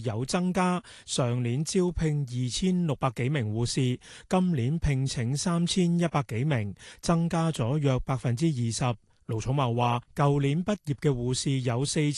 有增加，上年招聘2600幾名護士，今年聘請3100幾名，增加咗約20%。盧寵茂話：舊年畢業嘅護士有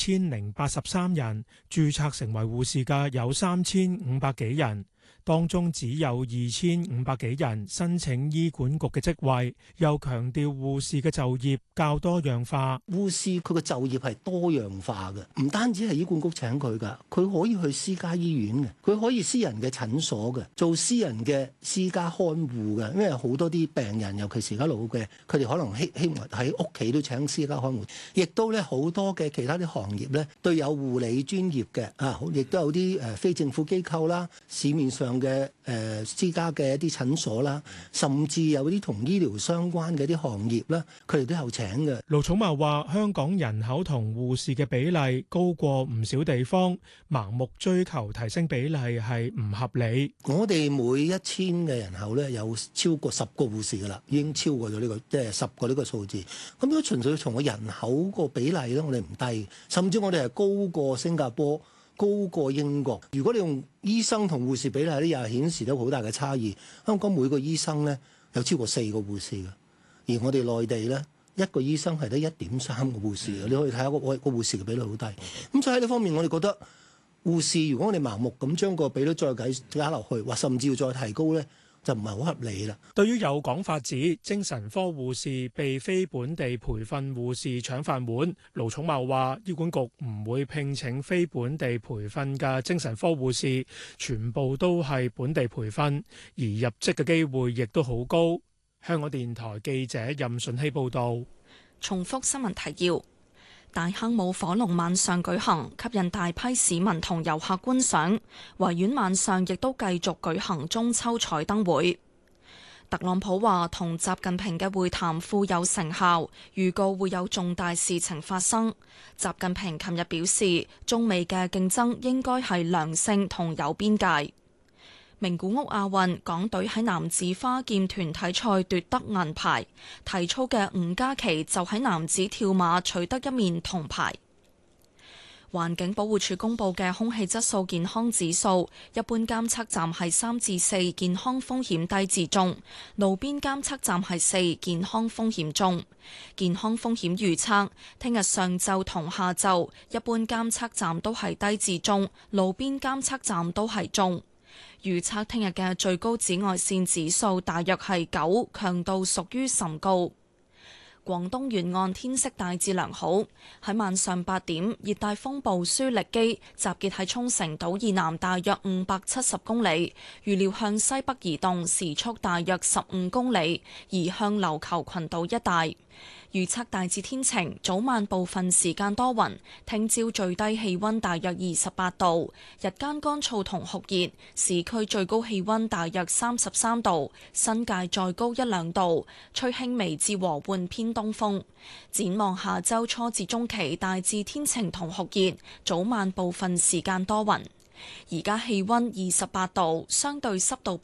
4083人，註冊成為護士嘅有3500幾人。當中只有2500幾人申請醫管局嘅職位，又強調護士嘅就業較多樣化。 護士佢嘅就業係多樣化嘅，唔單止係醫管局請佢㗎，佢可以去私家醫院嘅，佢可以私人嘅診所嘅，做私人嘅私家看護嘅。因為好多啲病人，尤其是而家老嘅，佢哋可能希望喺屋企都請私家看護，亦都咧好多嘅其他啲行業咧都有護理專業嘅啊，亦都有啲非政府機構啦，市面上嘅私家嘅一啲診所啦，甚至有啲同醫療相關嘅啲行業啦，佢哋都有請嘅。 盧寵茂話：香港人口同護士嘅比例高過唔少地方，盲目追求提升比例係唔合理。 我哋每1000嘅人口咧有超過10個護士噶啦，已經超過咗呢個即係10個呢個數字。咁如果純粹從個人口個比例咧，我哋唔低，甚至我哋係高過新加坡，高過英國。如果你用醫生同護士比例咧，又係顯示到好大嘅差異。香港每個醫生咧有超過4個護士嘅，而我哋內地咧一個醫生係得1.3個護士嘅。你可以睇下個護士嘅比率好低。咁所以喺呢方面，我哋覺得護士如果我哋盲目咁將個比率再加落去，或甚至要再提高咧，就唔係好合理啦。 對於有講法指精神科護士被非本地培訓護士搶飯碗，盧寵茂話：醫管局唔會聘請非本地培訓嘅精神科護士，全部都係本地培訓，而入職嘅機會亦都好高。香港電台記者任順希報導。 重複新聞提要：大坑舞火龍晚上舉行，吸引大批市民同遊客觀賞。維園晚上亦都繼續舉行中秋彩燈會。特朗普話同習近平嘅會談富有成效，預告會有重大事情發生。習近平琴日表示，中美嘅競爭應該係良性同有邊界。名古屋亞運，港隊喺男子花劍團體賽奪得銀牌，體操嘅吳嘉琪就喺男子跳馬取得1面銅牌。環境保護署公布嘅空氣質素健康指數，一般監測站係3至4，健康風險低至中；路邊監測站係4，健康風險中。健康風險預測，聽日上晝同下晝，一般監測站都係低至中，路邊監測站都係中。預測聽日嘅最高紫外線指數大約係9，強度屬於甚高。廣東沿岸天色大致良好。喺晚上8點，熱帶風暴舒力基集結喺沖繩島以南大約570公里，預料向西北移動，時速大約15公里，移向琉球群島一帶。預測大致天晴，早晚部分時間多雲。聽朝最低氣溫大約28度，日間乾燥同酷熱，市區最高氣溫大約33度，新界再高1-2度，吹輕微至和緩偏東風。展望下周初至中期，大致天晴同酷熱，早晚部分時間多雲。而家氣溫28度，相對濕度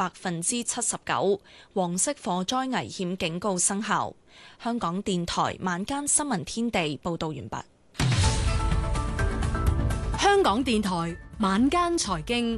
79%，黃色火災危險警告生效。香港電台晚間新聞天地報道完畢。 香港電台晚間財經，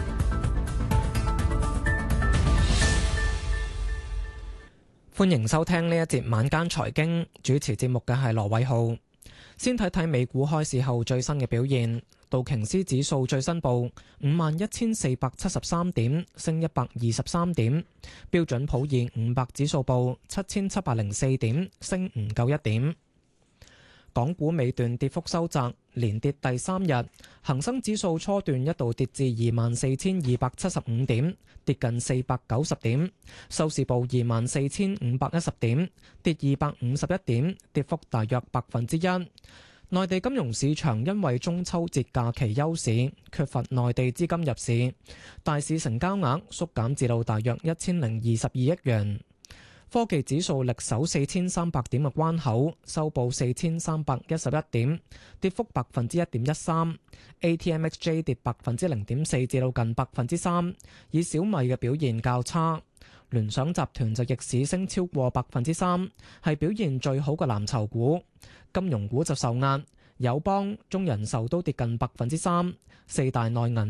歡迎收聽呢一節晚間財經，主持節目嘅係羅偉浩。先睇睇美股開市後最新嘅表現。道瓊斯指數最新報51,473點，升123點。標準普爾500指數報7,704點，升唔夠1點。港股尾段跌幅收窄，連跌第3日。恒生指數初段一度跌至24,275點，跌近490點。收市報24,510點，跌251點，跌幅大約1%。內地金融市場因為中秋節假期休市，缺乏內地資金入市，大市成交額縮減至到大約1022億元。科技指數力守4300點嘅關口，收報4311點，跌幅1.13%。ATMXJ 跌0.4%至到近3%，以小米嘅表現較差。聯想集團就逆市升超過3%，係表現最好嘅藍籌股。金融股就受壓，友邦、中人壽都跌近3%，四大內銀